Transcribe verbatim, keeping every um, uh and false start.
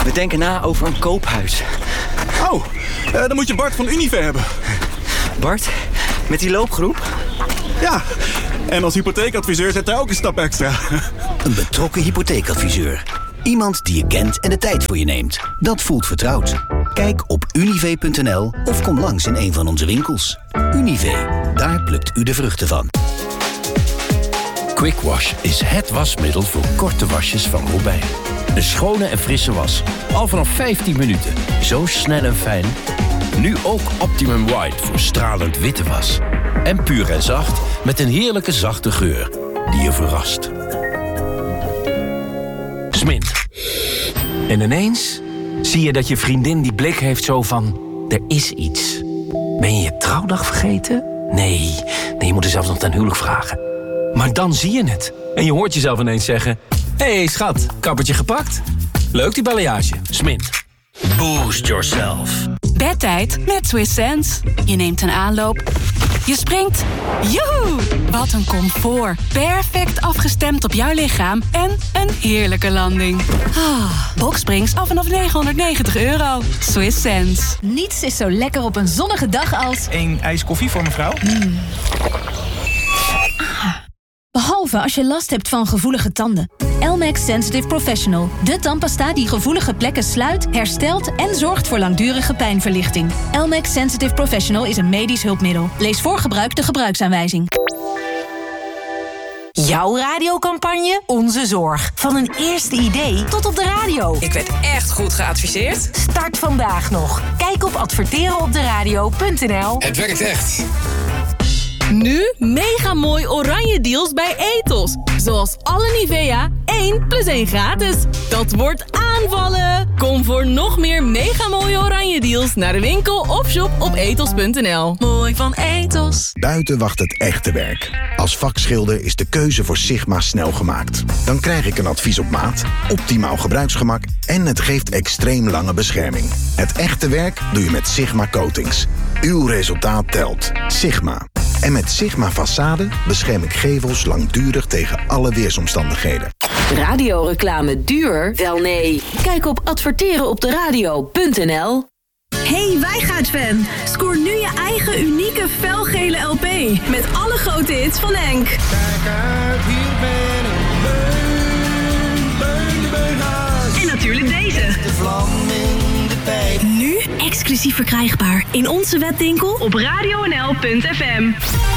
We denken na over een koophuis. Oh, uh, dan moet je Bart van Unive hebben. Bart, met die loopgroep? Ja, en als hypotheekadviseur zet hij ook een stap extra. Een betrokken hypotheekadviseur. Iemand die je kent en de tijd voor je neemt. Dat voelt vertrouwd. Kijk op unive punt n l of kom langs in een van onze winkels. Unive, daar plukt u de vruchten van. Quick Wash is het wasmiddel voor korte wasjes van Robijn. Een schone en frisse was. Al vanaf vijftien minuten. Zo snel en fijn. Nu ook Optimum White voor stralend witte was. En puur en zacht met een heerlijke zachte geur die je verrast. Smint. En ineens zie je dat je vriendin die blik heeft zo van... er is iets. Ben je je trouwdag vergeten? Nee, nee, je moet er zelfs nog ten huwelijk vragen. Maar dan zie je het. En je hoort jezelf ineens zeggen... hé hey, schat, kappertje gepakt? Leuk die balayage. Smint. Boost yourself. Bedtijd met Swiss Sense. Je neemt een aanloop. Je springt. Joehoe! Wat een comfort. Perfect afgestemd op jouw lichaam. En een heerlijke landing. Ah, Boxsprings af vanaf negenhonderdnegentig euro. Swiss Sense. Niets is zo lekker op een zonnige dag als... Eén ijs koffie voor mevrouw. Mm. Ah. Behalve als je last hebt van gevoelige tanden. Elmex Sensitive Professional. De tandpasta die gevoelige plekken sluit, herstelt en zorgt voor langdurige pijnverlichting. Elmex Sensitive Professional is een medisch hulpmiddel. Lees voor gebruik de gebruiksaanwijzing. Jouw radiocampagne, onze zorg. Van een eerste idee tot op de radio. Ik werd echt goed geadviseerd. Start vandaag nog. Kijk op adverterenopderadio punt n l. Het werkt echt. Nu mega mooi oranje deals bij Ethos. Zoals alle Nivea, één plus één gratis. Dat wordt aanvallen. Kom voor nog meer mega mooie oranje deals naar de winkel of shop op ethos punt n l. Mooi van Ethos. Buiten wacht het echte werk. Als vakschilder is de keuze voor Sigma snel gemaakt. Dan krijg ik een advies op maat, optimaal gebruiksgemak en het geeft extreem lange bescherming. Het echte werk doe je met Sigma Coatings. Uw resultaat telt. Sigma. En met Sigma Façade bescherm ik gevels langdurig tegen alle weersomstandigheden. Radioreclame duur? Wel nee. Kijk op adverterenopderadio punt n l. Hey Wijngaard-fan, scoor nu je eigen unieke felgele L P. Met alle grote hits van Henk. Kijk uit, hier ben ik, beun, beun, beun, en natuurlijk deze. De vlam in de pijp. Nu exclusief verkrijgbaar in onze webwinkel op radio n l punt f m.